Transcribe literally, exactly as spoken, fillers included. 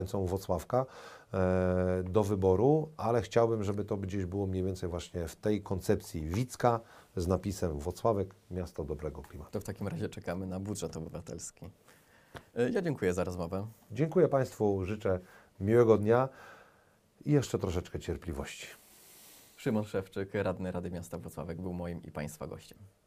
Włocławka e, do wyboru, ale chciałbym, żeby to gdzieś było mniej więcej właśnie w tej koncepcji Wicka z napisem Włocławek, miasto dobrego klimatu. To w takim razie czekamy na budżet obywatelski. Ja dziękuję za rozmowę. Dziękuję Państwu, życzę miłego dnia i jeszcze troszeczkę cierpliwości. Szymon Szewczyk, radny Rady Miasta Włocławek, był moim i Państwa gościem.